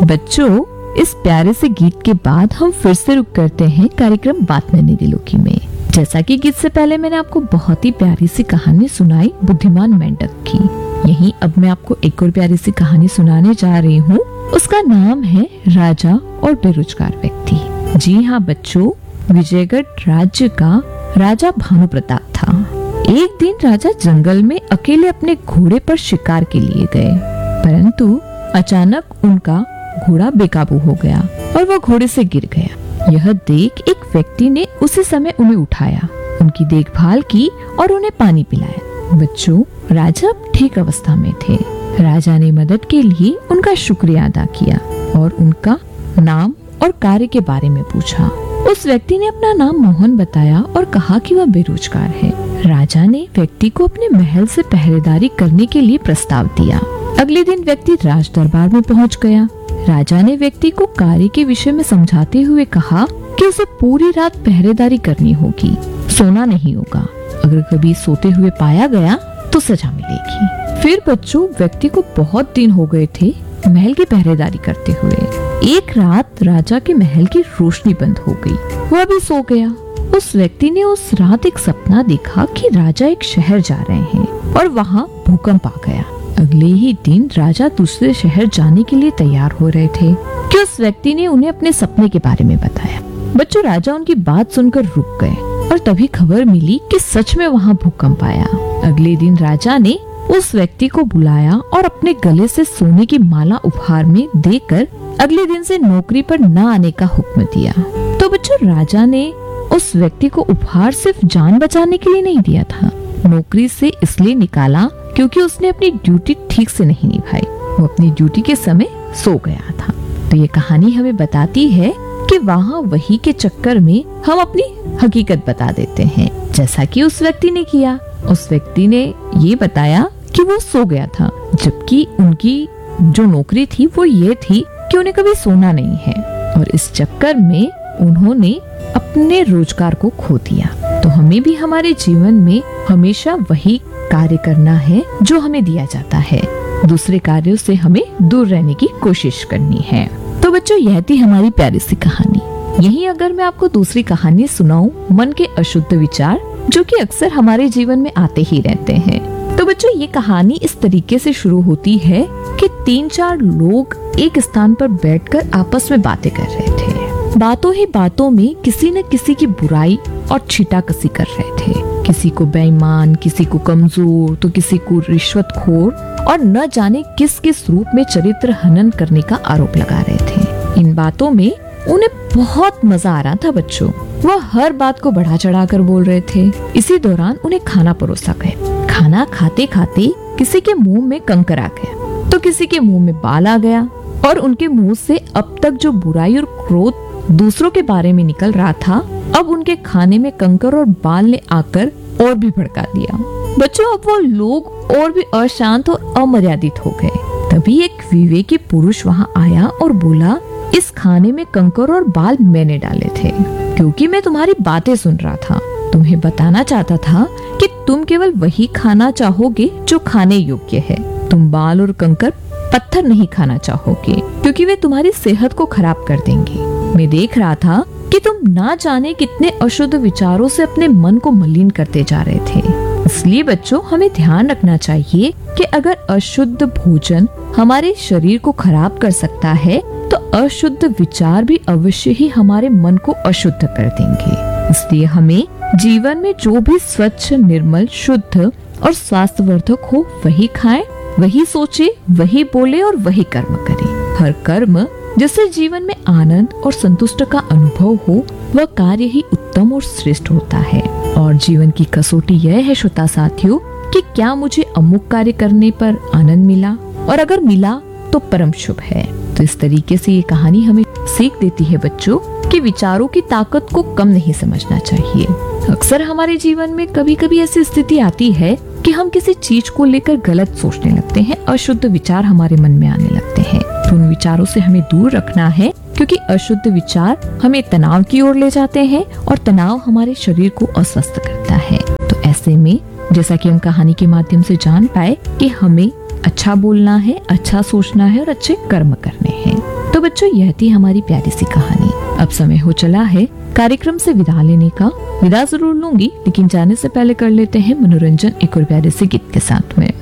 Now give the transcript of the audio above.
बच्चों, इस प्यारे से गीत के बाद हम फिर से रुक करते हैं कार्यक्रम बात नन्ही दिलों की में। जैसा कि गीत से पहले मैंने आपको बहुत ही प्यारी सी कहानी सुनाई बुद्धिमान मेंढक की, यहीं अब मैं आपको एक और प्यारी सी कहानी सुनाने जा रही हूँ। उसका नाम है राजा और बेरोजगार व्यक्ति। जी हाँ बच्चों, विजयगढ़ राज्य का राजा भानु प्रताप था। एक दिन राजा जंगल में अकेले अपने घोड़े पर शिकार के लिए गए, परंतु अचानक उनका घोड़ा बेकाबू हो गया और वह घोड़े से गिर गया। यह देख एक व्यक्ति ने उसी समय उन्हें उठाया, उनकी देखभाल की और उन्हें पानी पिलाया। बच्चों, राजा अब ठीक अवस्था में थे। राजा ने मदद के लिए उनका शुक्रिया अदा किया और उनका नाम और कार्य के बारे में पूछा। उस व्यक्ति ने अपना नाम मोहन बताया और कहा कि वह बेरोजगार है। राजा ने व्यक्ति को अपने महल से पहरेदारी करने के लिए प्रस्ताव दिया। अगले दिन व्यक्ति राज दरबार में पहुंच गया। राजा ने व्यक्ति को कार्य के विषय में समझाते हुए कहा कि उसे पूरी रात पहरेदारी करनी होगी, सोना नहीं होगा। अगर कभी सोते हुए पाया गया तो सजा मिलेगी। फिर बच्चों, व्यक्ति को बहुत दिन हो गए थे महल की पहरेदारी करते हुए। एक रात राजा के महल की रोशनी बंद हो गई, वह भी सो गया। उस व्यक्ति ने उस रात एक सपना देखा कि राजा एक शहर जा रहे हैं और वहाँ भूकंप आ गया। अगले ही दिन राजा दूसरे शहर जाने के लिए तैयार हो रहे थे कि उस व्यक्ति ने उन्हें अपने सपने के बारे में बताया। बच्चों, राजा उनकी बात सुनकर रुक गए और तभी खबर मिली कि सच में वहाँ भूकंप आया। अगले दिन राजा ने उस व्यक्ति को बुलाया और अपने गले से सोने की माला उपहार में देकर अगले दिन से नौकरी पर न आने का हुक्म दिया। तो बच्चों, राजा ने उस व्यक्ति को उपहार सिर्फ जान बचाने के लिए नहीं दिया था, नौकरी से इसलिए निकाला क्योंकि उसने अपनी ड्यूटी ठीक से नहीं निभाई। वो अपनी ड्यूटी के समय सो गया था। तो ये कहानी हमें बताती है कि वहाँ वही के चक्कर में हम अपनी हकीकत बता देते हैं, जैसा कि उस व्यक्ति ने किया। उस व्यक्ति ने ये बताया कि वो सो गया था, जबकि उनकी जो नौकरी थी वो ये थी कि उन्हें कभी सोना नहीं है, और इस चक्कर में उन्होंने अपने रोजगार को खो दिया। तो हमें भी हमारे जीवन में हमेशा वही कार्य करना है जो हमें दिया जाता है, दूसरे कार्यों से हमें दूर रहने की कोशिश करनी है। तो बच्चों, यह थी हमारी प्यारी सी कहानी। यही अगर मैं आपको दूसरी कहानी सुनाऊं, मन के अशुद्ध विचार, जो कि अक्सर हमारे जीवन में आते ही रहते हैं। तो बच्चों, ये कहानी इस तरीके से शुरू होती है कि 3-4 लोग एक स्थान पर बैठकर आपस में बातें कर रहे थे। बातों ही बातों में किसी न किसी की बुराई और छीटाकसी कर रहे थे। किसी को बेईमान, किसी को कमजोर, तो किसी को रिश्वतखोर और न जाने किस किस रूप में चरित्र हनन करने का आरोप लगा रहे थे। इन बातों में उन्हें बहुत मजा आ रहा था बच्चों। वह हर बात को बढ़ा चढ़ा कर बोल रहे थे। इसी दौरान उन्हें खाना परोसा गया। खाना खाते खाते किसी के मुंह में कंकर आ गया, तो किसी के मुंह में बाल आ गया, और उनके मुंह से अब तक जो बुराई और क्रोध दूसरों के बारे में निकल रहा था, अब उनके खाने में कंकर और बाल ने आकर और भी भड़का दिया। बच्चों, अब वो लोग और भी अशांत और अमर्यादित हो गए। तभी एक विवेकी पुरुष वहाँ आया और बोला, इस खाने में कंकर और बाल मैंने डाले थे, क्योंकि मैं तुम्हारी बातें सुन रहा था। तुम्हें बताना चाहता था कि तुम केवल वही खाना चाहोगे जो खाने योग्य है। तुम बाल और कंकर पत्थर नहीं खाना चाहोगे, क्योंकि वे तुम्हारी सेहत को खराब कर देंगे। मैं देख रहा था कि तुम ना जाने कितने अशुद्ध विचारों से अपने मन को मलिन करते जा रहे थे। इसलिए बच्चों, हमें ध्यान रखना चाहिए कि अगर अशुद्ध भोजन हमारे शरीर को खराब कर सकता है, तो अशुद्ध विचार भी अवश्य ही हमारे मन को अशुद्ध कर देंगे। इसलिए हमें जीवन में जो भी स्वच्छ, निर्मल, शुद्ध और स्वास्थ्यवर्धक हो वही खाएं, वही सोचे, वही बोले और वही कर्म करें। हर कर्म जिससे जीवन में आनंद और संतुष्ट का अनुभव हो, वह कार्य ही उत्तम और श्रेष्ठ होता है। और जीवन की कसौटी यह है श्रोता साथियों, कि क्या मुझे अमुक कार्य करने पर आनंद मिला, और अगर मिला तो परम शुभ है। तो इस तरीके से ये कहानी हमें सीख देती है बच्चों कि विचारों की ताकत को कम नहीं समझना चाहिए। अक्सर हमारे जीवन में कभी कभी ऐसी स्थिति आती है कि हम किसी चीज को लेकर गलत सोचने लगते हैं, अशुद्ध विचार हमारे मन में आने लगते हैं। तो उन विचारों से हमें दूर रखना है, क्योंकि अशुद्ध विचार हमें तनाव की ओर ले जाते हैं और तनाव हमारे शरीर को अस्वस्थ करता है। तो ऐसे में जैसा कि हम कहानी के माध्यम से जान पाए कि हमें अच्छा बोलना है, अच्छा सोचना है और अच्छे कर्म करने हैं। तो बच्चों, यह थी हमारी प्यारी सी कहानी। अब समय हो चला है कार्यक्रम से विदा लेने का। विदा जरूर लूंगी, लेकिन जाने से पहले कर लेते हैं मनोरंजन एक और प्यारे से गीत के साथ में।